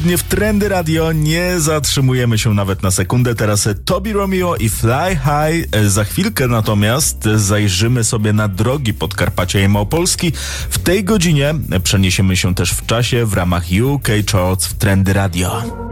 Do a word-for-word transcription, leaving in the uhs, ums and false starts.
Nie w Trendy Radio nie zatrzymujemy się nawet na sekundę. Teraz Tobi Romeo i Fly High. Za chwilkę natomiast zajrzymy sobie na drogi Podkarpacia i Małopolski. W tej godzinie przeniesiemy się też w czasie w ramach U K Charts w Trendy Radio.